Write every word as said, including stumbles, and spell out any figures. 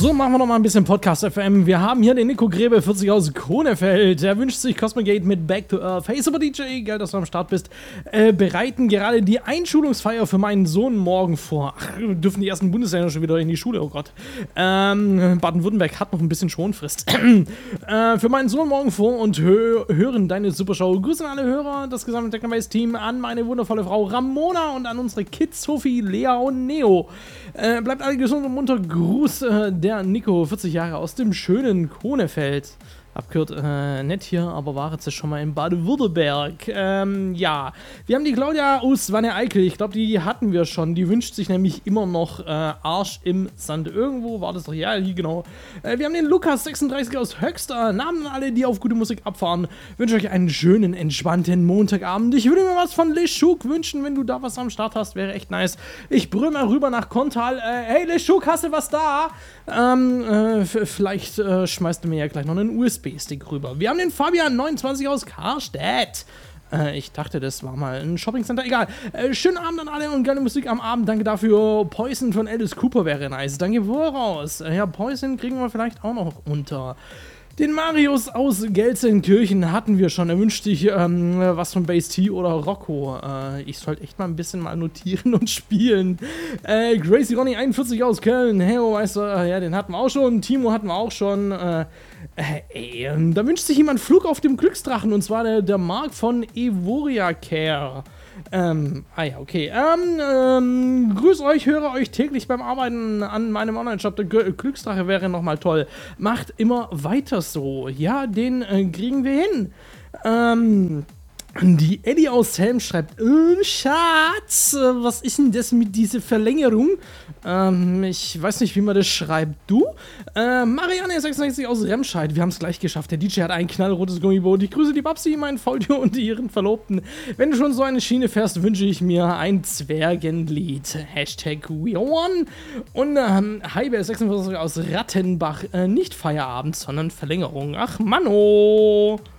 So, machen wir noch mal ein bisschen Podcast F M. Wir haben hier den Nico Grebe, vierzig aus Kronefeld. Er wünscht sich Cosmogate mit Back to Earth. Hey, Super D J, geil, dass du am Start bist. Äh, bereiten gerade die Einschulungsfeier für meinen Sohn morgen vor. Ach, dürfen die ersten Bundesländer schon wieder in die Schule, oh Gott. Ähm, Baden-Württemberg hat noch ein bisschen Schonfrist. äh, für meinen Sohn morgen vor und hö hören deine Supershow. Grüße an alle Hörer, das gesamte Technobase-Team, an meine wundervolle Frau Ramona und an unsere Kids Sophie, Lea und Neo. Äh, bleibt alle gesund und munter. Gruß, äh, der Nico, vierzig Jahre aus dem schönen Kronefeld. Abgehört, äh, nett hier, aber war jetzt schon mal in Baden-Württemberg. Ähm, ja. Wir haben die Claudia aus Wanne-Eickel. Ich glaube, die hatten wir schon. Die wünscht sich nämlich immer noch äh, Arsch im Sand. Irgendwo war das doch, ja, hier genau. Äh, wir haben den Lukas, sechsunddreißig aus Höxter. Namen alle, die auf gute Musik abfahren. Wünsche euch einen schönen, entspannten Montagabend. Ich würde mir was von Leschuk wünschen, wenn du da was am Start hast. Wäre echt nice. Ich brüll mal rüber nach Kontal. Äh, hey, Leschuk, hast du was da? Ähm, äh, vielleicht äh, schmeißt du mir ja gleich noch einen U S B-Stick rüber. Wir haben den Fabian, neunundzwanzig aus Karstedt. Äh, ich dachte, das war mal ein Shoppingcenter. Egal. Äh, schönen Abend an alle und geile Musik am Abend. Danke dafür. Poison von Alice Cooper wäre nice. Danke voraus. Äh, ja, Poison kriegen wir vielleicht auch noch unter. Den Marius aus Gelsenkirchen hatten wir schon. Er wünscht sich ähm, was von Base T oder Rocco. Äh, ich sollte echt mal ein bisschen mal notieren und spielen. Äh, Gracie Ronny einundvierzig aus Köln. Heo Meister, äh, ja, den hatten wir auch schon. Timo hatten wir auch schon. Äh, äh, ey, äh, da wünscht sich jemand Flug auf dem Glücksdrachen. Und zwar der, der Marc von Evoria Care. Ähm, ah ja, okay. Ähm, ähm, grüß euch, höre euch täglich beim Arbeiten an meinem Online-Shop. Der G Glücksdrache wäre nochmal toll. Macht immer weiter so. Ja, den äh, kriegen wir hin. Ähm, die Eddie aus Helm schreibt, äh, Schatz, äh, was ist denn das mit dieser Verlängerung? Ähm, ich weiß nicht, wie man das schreibt. Du? Äh, Marianne sechsundsechzig aus Remscheid. Wir haben es gleich geschafft. Der D J hat ein knallrotes Gummiboot. Ich grüße die Babsi, meinen Faultier und ihren Verlobten. Wenn du schon so eine Schiene fährst, wünsche ich mir ein Zwergenlied. Hashtag We One. Und ähm, Heiber sechsundvierzig aus Rattenbach. Äh, nicht Feierabend, sondern Verlängerung. Ach, Manno.